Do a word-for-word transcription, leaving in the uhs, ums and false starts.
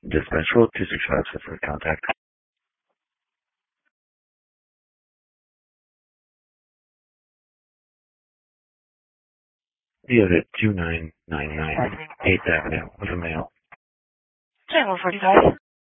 Dispatch roll two six five for contact. You have it two nine nine nine eighth Avenue with a mail. Channel forty-five.